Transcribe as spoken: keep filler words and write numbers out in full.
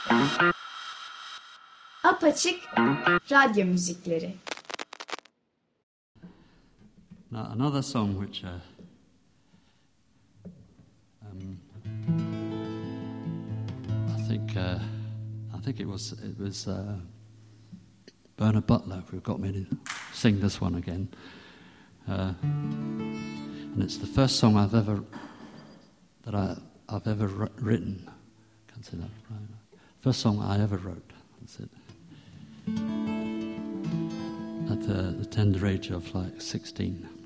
Apaçık radyo müzikleri. Now, another song which uh, um, I think uh, I think it was it was uh, Bernard Butler who got me to sing this one again, uh, and it's the first song I've ever that I I've ever written. Can't say that right. First song I ever wrote. That's it. At the, the tender age of like sixteen.